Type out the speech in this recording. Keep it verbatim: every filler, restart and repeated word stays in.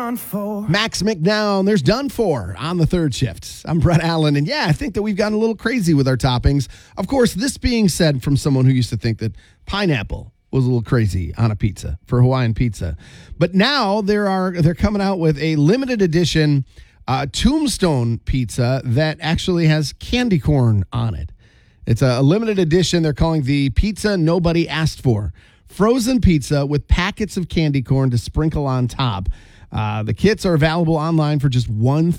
done for. Max McNown, there's done for on the third shift. I'm Brett Allen, and yeah, I think that we've gotten a little crazy with our toppings. Of course, this being said from someone who used to think that pineapple was a little crazy on a pizza for Hawaiian pizza. But now there are they're coming out with a limited edition uh, Tombstone pizza that actually has candy corn on it. It's a limited edition they're calling the Pizza Nobody Asked For. Frozen pizza with packets of candy corn to sprinkle on top. Uh, the kits are available online for just one